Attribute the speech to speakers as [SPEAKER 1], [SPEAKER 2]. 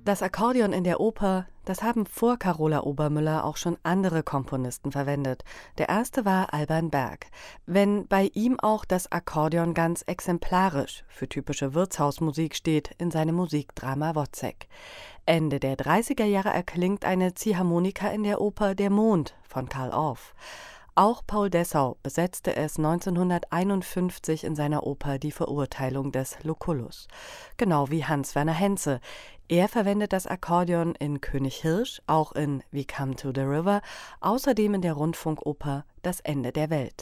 [SPEAKER 1] Das Akkordeon in der Oper, das haben vor Carola Obermüller auch schon andere Komponisten verwendet. Der erste war Alban Berg. Wenn bei ihm auch das Akkordeon ganz exemplarisch für typische Wirtshausmusik steht in seinem Musikdrama Wozzeck. Ende der 30er Jahre erklingt eine Ziehharmonika in der Oper Der Mond von Carl Orff. Auch Paul Dessau besetzte es 1951 in seiner Oper Die Verurteilung des Lucullus. Genau wie Hans-Werner Henze. Er verwendet das Akkordeon in König Hirsch, auch in We Come to the River, außerdem in der Rundfunkoper Das Ende der Welt.